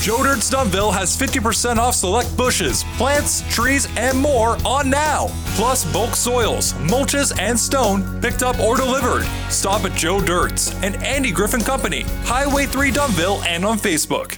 Joe Dirt's Dunville has 50% off select bushes, plants, trees, and more on now. Plus bulk soils, mulches, and stone picked up or delivered. Stop at Joe Dirt's and Andy Griffin Company, Highway 3 Dunville, and on Facebook.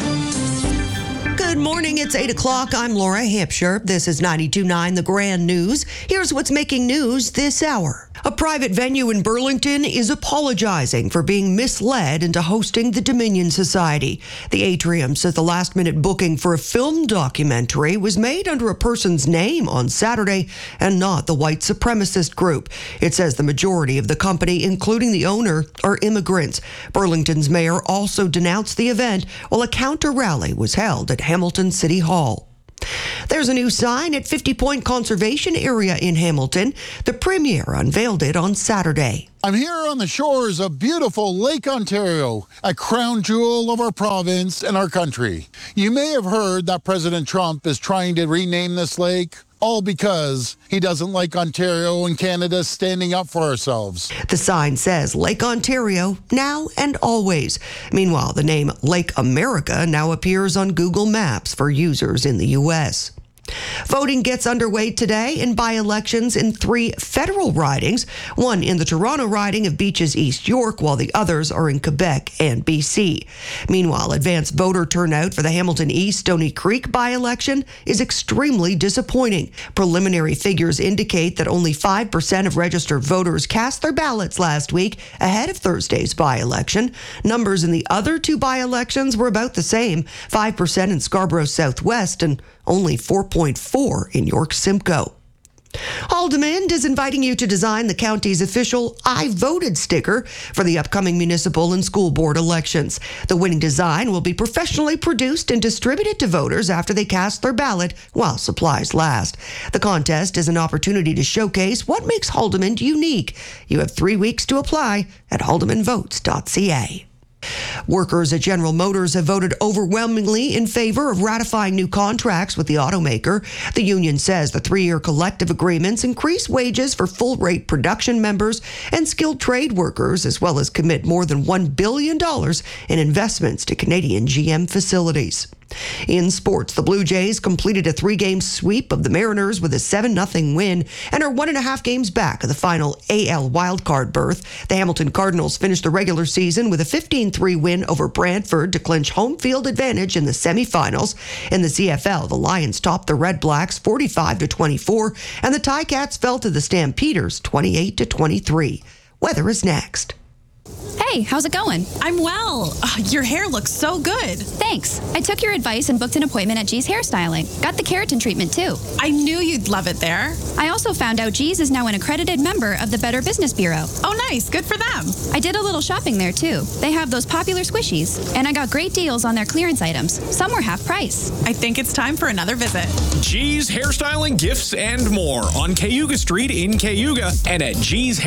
Good morning. It's 8 o'clock. I'm Laura Hampshire. This is 92.9 The Grand News. Here's what's making news this hour. A private venue in Burlington is apologizing for being misled into hosting the Dominion Society. The Atrium says the last-minute booking for a film documentary was made under a person's name on Saturday and not the white supremacist group. It says the majority of the company, including the owner, are immigrants. Burlington's mayor also denounced the event while a counter-rally was held at Hamilton City Hall. There's a new sign at 50 Point Conservation Area in Hamilton. The premier unveiled it on Saturday. I'm here on the shores of beautiful Lake Ontario, a crown jewel of our province and our country. You may have heard that President Trump is trying to rename this lake, all because he doesn't like Ontario and Canada standing up for ourselves. The sign says Lake Ontario, now and always. Meanwhile, the name Lake America now appears on Google Maps for users in the U.S. Voting gets underway today in by-elections in 3 federal ridings, one in the Toronto riding of Beaches East York, while the others are in Quebec and BC. Meanwhile, advanced voter turnout for the Hamilton East Stony Creek by-election is extremely disappointing. Preliminary figures indicate that only 5% of registered voters cast their ballots last week ahead of Thursday's by-election. Numbers in the other 2 by-elections were about the same, 5% in Scarborough Southwest and only 4.4 in York Simcoe. Haldimand is inviting you to design the county's official I Voted sticker for the upcoming municipal and school board elections. The winning design will be professionally produced and distributed to voters after they cast their ballot while supplies last. The contest is an opportunity to showcase what makes Haldimand unique. You have 3 weeks to apply at haldimandvotes.ca. Workers at General Motors have voted overwhelmingly in favor of ratifying new contracts with the automaker. The union says the 3-year collective agreements increase wages for full-rate production members and skilled trade workers, as well as commit more than $1 billion in investments to Canadian GM facilities. In sports, the Blue Jays completed a 3-game sweep of the Mariners with a 7-0 win and are 1.5 games back of the final AL wildcard berth. The Hamilton Cardinals finished the regular season with a 15-3 win over Brantford to clinch home field advantage in the semifinals. In the CFL, the Lions topped the Red Blacks 45-24, and the Ticats fell to the Stampeders 28-23. Weather is next. Hey, how's it going? I'm well. Your hair looks so good. Thanks. I took your advice and booked an appointment at G's Hairstyling. Got the keratin treatment, too. I knew you'd love it there. I also found out G's is now an accredited member of the Better Business Bureau. Oh, nice. Good for them. I did a little shopping there, too. They have those popular squishies, and I got great deals on their clearance items. Some were half price. I think it's time for another visit. G's Hairstyling, Gifts, and more on Cayuga Street in Cayuga and at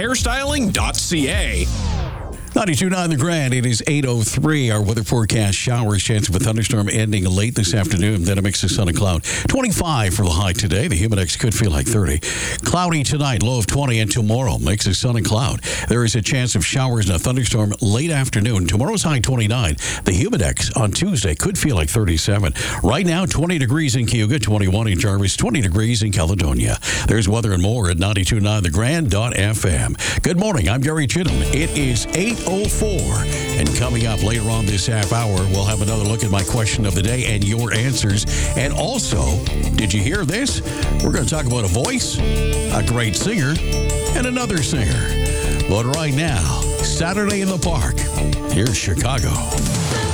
gshairstyling.ca. 92.9 The Grand. It is 8:03. Our weather forecast: showers, chance of a thunderstorm ending late this afternoon. Then a mix of sun and cloud. 25 for the high today. The humidex could feel like 30. Cloudy tonight, low of 20, and tomorrow mix of sun and cloud. There is a chance of showers and a thunderstorm late afternoon. Tomorrow's high 29. The humidex on Tuesday could feel like 37. Right now, 20 degrees in Cayuga, 21 in Jarvis, 20 degrees in Caledonia. There's weather and more at 92.9thegrand.fm. Good morning. I'm Gary Chittum. It is 8:04, and coming up later on this half hour, we'll have another look at my question of the day and your answers. And also, did you hear this? We're going to talk about a voice, a great singer, and another singer. But right now, Saturday in the Park. Here's Chicago.